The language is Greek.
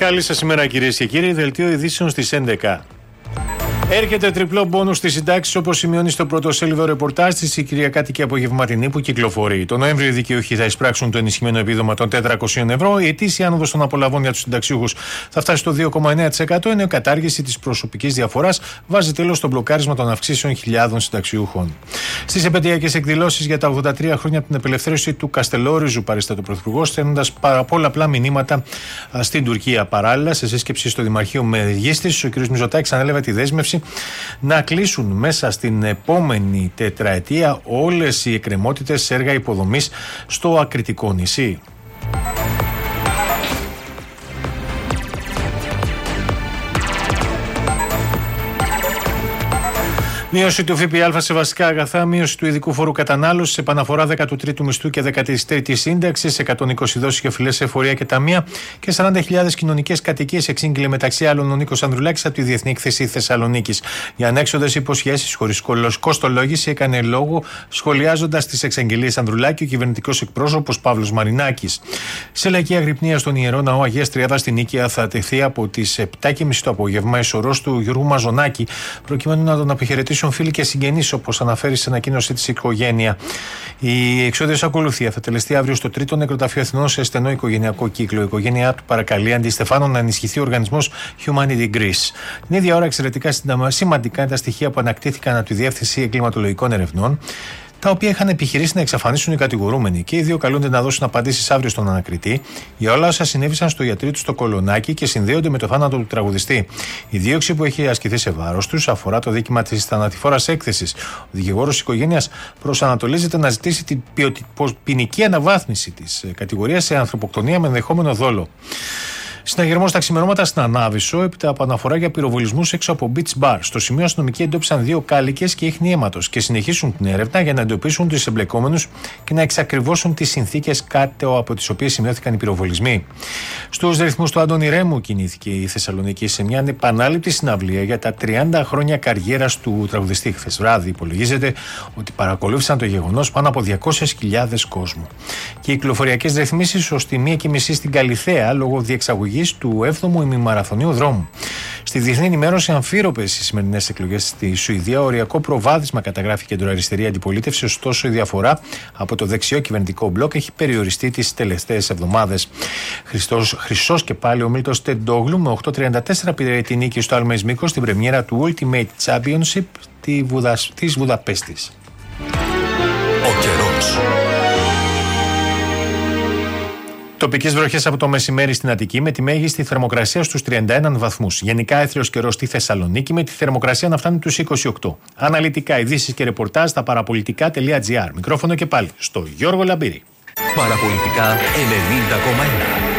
Καλή σας ημέρα κυρίες και κύριοι, δελτίο ειδήσεων στις 11. Έρχεται τριπλό μπόνους στις συντάξεις, όπως σημειώνει στο πρωτοσέλιδο ρεπορτάζ της η Κυριακάτικη Απογευματινή που κυκλοφορεί. Το Νοέμβριο οι δικαιούχοι θα εισπράξουν το ενισχυμένο επίδομα των 400 ευρώ. Η ετήσια άνοδος των απολαβών για τους συνταξιούχους θα φτάσει στο 2,9%, ενώ η κατάργηση της προσωπικής διαφοράς βάζει τέλος στο μπλοκάρισμα των αυξήσεων χιλιάδων συνταξιούχων. Στις επαιτειακές εκδηλώσεις για τα 83 χρόνια από την απελευθέρωση του Καστελόριζου, παρίσταται ο Πρωθυπουργός, στέλνοντας πολλαπλά μηνύματα στην Τουρκία. Παράλληλα, σε σύσκεψη στο Δημαρχείο Μεγίστης, ο κ. Μητσοτάκης ανέλαβε τη δέσμευση να κλείσουν μέσα στην επόμενη τετραετία όλες οι εκκρεμότητες σε έργα υποδομής στο Ακριτικό νησί. Μείωση του ΦΠΑ σε βασικά αγαθά, μείωση του ειδικού φόρου κατανάλωσης, επαναφορά 13ου μισθού και 13η σύνταξης, 120 δόσεις για φυλές σε εφορία και ταμεία και 40.000 κοινωνικές κατοικίες εξήγηλε μεταξύ άλλων ο Νίκος Ανδρουλάκης από τη Διεθνή Έκθεση Θεσσαλονίκης. Για ανέξοδες υποσχέσεις χωρίς κοστολόγηση έκανε λόγο, σχολιάζοντας τις εξαγγελίες Ανδρουλάκη, ο κυβερνητικός εκπρόσωπος Παύλος Μαρινάκης. Σε λαϊκή αγρυπνία στον Ιερό Ναό Αγίας Τριάδας στην Νίκαια θα τεθεί από τις 7.30 το απόγευμα η σωρός του Γιώργου Μαζονάκη, προκειμένου να τον αποχαιρετήσουν φίλοι και συγγενείς, όπως αναφέρει σε ανακοίνωσή της οικογένεια. Η εξόδιος ακολουθία θα τελεστεί αύριο στο Τρίτο Νεκροταφείο Αθηνών σε στενό οικογενειακό κύκλο. Η οικογένειά του παρακαλεί αντί Στεφάνων να ενισχυθεί ο οργανισμός Humanity Greece. Την ίδια ώρα, εξαιρετικά σημαντικά είναι τα στοιχεία που ανακτήθηκαν από τη Διεύθυνση Εγκληματολογικών Ερευνών, τα οποία είχαν επιχειρήσει να εξαφανίσουν οι κατηγορούμενοι. Και οι δύο καλούνται να δώσουν απαντήσεις αύριο στον ανακριτή για όλα όσα συνέβησαν στο ιατρείο του στο Κολονάκι και συνδέονται με το θάνατο του τραγουδιστή. Η δίωξη που έχει ασκηθεί σε βάρος τους αφορά το δίκημα της θανατηφόρας έκθεσης. Ο δικηγόρος της οικογένειας προσανατολίζεται να ζητήσει την ποινική αναβάθμιση της κατηγορίας σε ανθρωποκτονία με ενδεχόμενο δόλο. Συναγερμό στα ξημερώματα στην Ανάβησο, έπειτα από αναφορά για πυροβολισμούς έξω από beach bar. Στο σημείο αστυνομικοί εντόπισαν 2 κάλικες και ίχνη αίματος και συνεχίσουν την έρευνα για να εντοπίσουν τους εμπλεκόμενους και να εξακριβώσουν τις συνθήκες κάτω από τις οποίες σημειώθηκαν οι πυροβολισμοί. Στους ρυθμούς του Αντώνη Ρέμου κινήθηκε η Θεσσαλονίκη σε μια ανεπανάληπτη συναυλία για τα 30 χρόνια καριέρας του τραγουδιστή. Χθες βράδυ υπολογίζεται ότι παρακολούθησαν το γεγονός πάνω από 200.000 κόσμο. Και οι κυκλοφοριακές ρυθμίσεις ως τη 1:30 στην Καλιθέα λόγω διεξαγωγής του 7ου ημιμαραθωνίου δρόμου. Στη Διεθνή Ενημέρωση, αμφίροπες οι σημερινές εκλογές στη Σουηδία. Οριακό προβάδισμα καταγράφει κεντροαριστερή αντιπολίτευση, ωστόσο η διαφορά από το δεξιό κυβερνητικό μπλοκ έχει περιοριστεί τις τελευταίες εβδομάδες. Χρυσός και πάλι ο Μίλτος Τεντόγλου με 8.34 πήρε τη νίκη στο Άλμες Μήκος στην πρεμιέρα του Ultimate Championship της Βουδαπέστης. Ο καιρός. Τοπικές βροχές από το μεσημέρι στην Αττική με τη μέγιστη θερμοκρασία στους 31 βαθμούς. Γενικά έθριος καιρός στη Θεσσαλονίκη με τη θερμοκρασία να φτάνει τους 28. Αναλυτικά ειδήσεις και ρεπορτάζ στα παραπολιτικά.gr. Μικρόφωνο και πάλι στο Γιώργο Λαμπύρη. Παραπολιτικά 90,1.